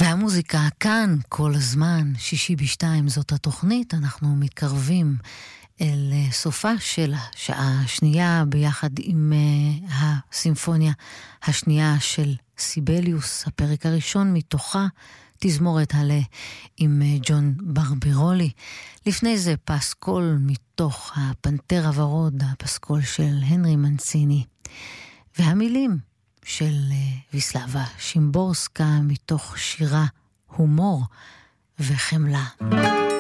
והמוזיקה כאן כל הזמן, 6:02 זאת התוכנית, אנחנו מתקרבים אל סופה של השעה השנייה ביחד עם הסימפוניה השנייה של סיבליוס, הפרק הראשון מתוכה, תזמורת הלה עם ג'ון ברבירולי. לפני זה פסקול מתוך הפנתר הוורוד, הפסקול של הנרי מנציני. והמילים של ויסלבה שימבורסקה מתוך שירה הומור וחמלה.